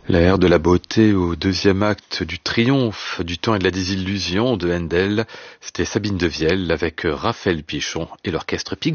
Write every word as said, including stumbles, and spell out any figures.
L'ère de la beauté au deuxième acte du triomphe du temps et de la désillusion de Handel, c'était Sabine Devielle avec Raphaël Pichon et l'orchestre Pic